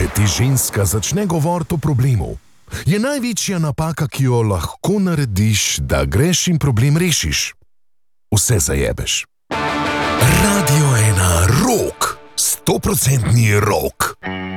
Če ti ženska začne govoriti o problemu, je največja napaka, ki jo lahko narediš, da greš in problem rešiš. Vse zajebeš. Radio 1 rock, 100% rock.